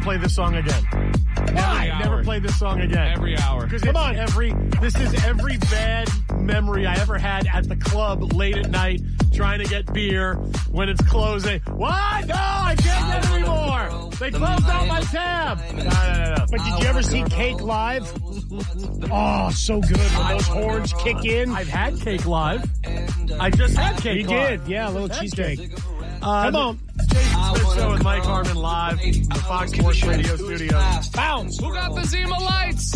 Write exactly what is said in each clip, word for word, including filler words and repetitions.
play this song again. Why? Never, never play this song again. Every hour. Because come on, every this is every bad memory I ever had at the club late at night trying to get beer when it's closing. What? No, I can't get any more. They closed out my tab. No, no, no, no. But did you ever see Cake live? Oh, so good when those horns kick in. I've had Cake live. I just had Cake You live. did, yeah, a little cheesecake. Uh, Come on. Jason Smith Show with Mike Harmon live in the Fox Sports Radio studios. Bounce. Who got the Zima lights?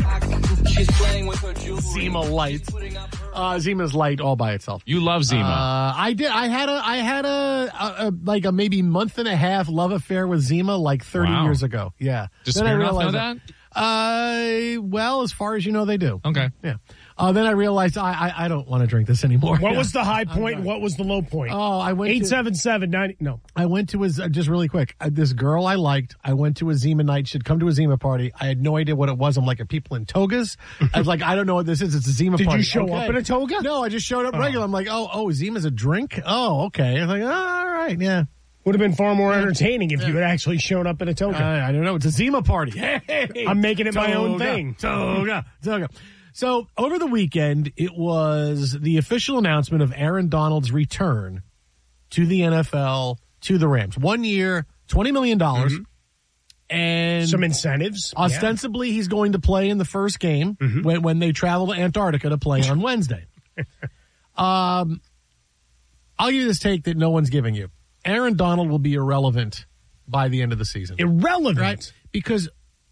Zima lights. Uh, Zima's light all by itself. You love Zima. Uh, I did. I had a. I had a, a, a like a maybe month and a half love affair with Zima like thirty Wow. years ago. Yeah. Does Then I Smirnoff know realized that? Uh, well, as far as you know, they do. Okay. Yeah. Uh, then I realized I I, I don't want to drink this anymore. What Yeah. was the high point? What was the low point? Oh, I went eight to- seven seven ninety No. I went to his, uh, just really quick, uh, this girl I liked, I went to a Zima night. She'd come to a Zima party. I had no idea what it was. I'm like, are people in togas? I was like, I don't know what this is. It's a Zima Did party. you show Okay. up in a toga? No, I just showed up regular. I'm like, oh, oh, Zima's a drink? Oh, okay. I was like, oh, all right, yeah. Would have been far more entertaining if you had actually shown up in a toga. I, I don't know. It's a Zima party. Hey, I'm making it my own toga, thing. Toga, toga. So over the weekend, it was the official announcement of Aaron Donald's return to the N F L, to the Rams. One year, twenty million dollars. Mm-hmm. And Some incentives. ostensibly, he's going to play in the first game Mm-hmm. when, when they travel to Antarctica to play on Wednesday. um, I'll give you this take that no one's giving you. Aaron Donald will be irrelevant by the end of the season. Irrelevant. Right? Because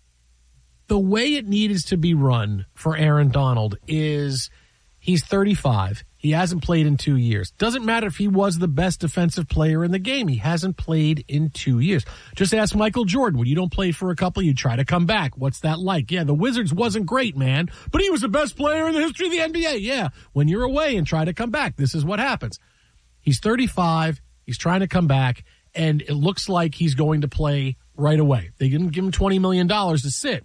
the way it needs to be run for Aaron Donald is he's thirty-five. He hasn't played in two years. Doesn't matter if he was the best defensive player in the game. He hasn't played in two years. Just ask Michael Jordan. When you don't play for a couple, you try to come back. What's that like? Yeah, the Wizards wasn't great, man, but he was the best player in the history of the N B A. Yeah, when you're away and try to come back, this is what happens. He's thirty-five. He's trying to come back, and it looks like he's going to play right away. They didn't give him twenty million dollars to sit.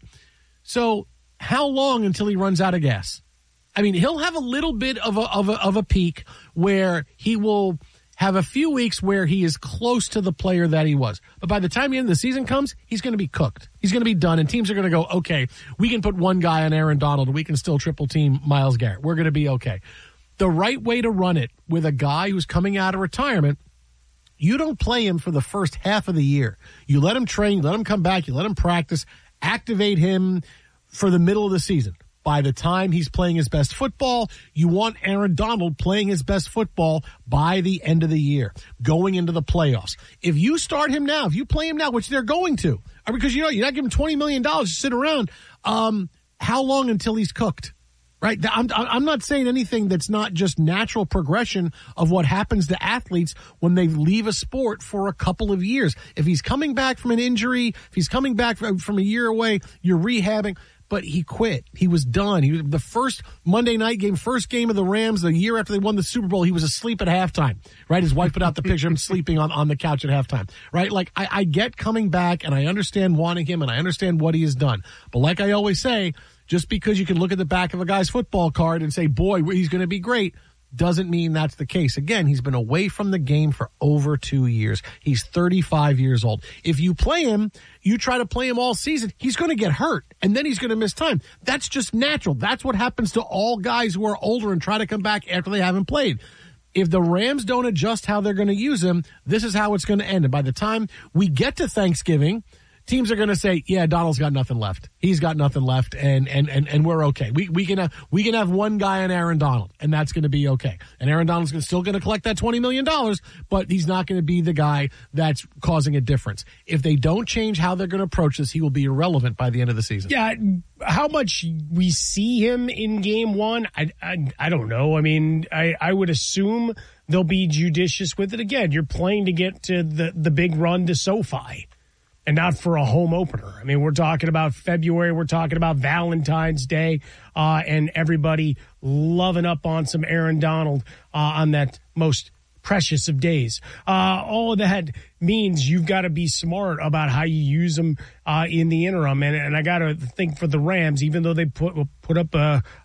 So how long until he runs out of gas? I mean, he'll have a little bit of a, of a, of a peak where he will have a few weeks where he is close to the player that he was. But by the time the end of the season comes, he's going to be cooked. He's going to be done, and teams are going to go, okay, we can put one guy on Aaron Donald, and we can still triple team Myles Garrett. We're going to be okay. The right way to run it with a guy who's coming out of retirement, you don't play him for the first half of the year. You let him train, you let him come back, you let him practice, activate him for the middle of the season. By the time he's playing his best football, you want Aaron Donald playing his best football by the end of the year, going into the playoffs. If you start him now, if you play him now, which they're going to, because you know you're not giving twenty million dollars to sit around, um, how long until he's cooked? Right? I'm, I'm not saying anything that's not just natural progression of what happens to athletes when they leave a sport for a couple of years. If he's coming back from an injury, if he's coming back from a year away, you're rehabbing. But he quit. He was done. He was the first Monday night game, first game of the Rams, the year after they won the Super Bowl. He was asleep at halftime, right? His wife put out the picture of him sleeping on, on the couch at halftime, right? Like, I, I get coming back, and I understand wanting him, and I understand what he has done. But like I always say, just because you can look at the back of a guy's football card and say, boy, he's going to be great, doesn't mean that's the case. Again, he's been away from the game for over two years. He's thirty-five years old. If you play him, you try to play him all season, he's going to get hurt, and then he's going to miss time. That's just natural. That's what happens to all guys who are older and try to come back after they haven't played. If the Rams don't adjust how they're going to use him, this is how it's going to end. And by the time we get to Thanksgiving, teams are going to say, yeah, Donald's got nothing left. He's got nothing left, and and and, and we're okay. We we can have, we can have one guy on Aaron Donald, and that's going to be okay. And Aaron Donald's gonna, still going to collect that twenty million dollars, but he's not going to be the guy that's causing a difference. If they don't change how they're going to approach this, he will be irrelevant by the end of the season. Yeah, how much we see him in game one, I, I, I don't know. I mean, I, I would assume they'll be judicious with it. Again, you're playing to get to the, the big run to SoFi. And not for a home opener. I mean, we're talking about February. We're talking about Valentine's Day, uh, and everybody loving up on some Aaron Donald uh, on that most precious of days. Uh, all of that means you've got to be smart about how you use them uh, in the interim. And, and I got to think for the Rams, even though they put put up a,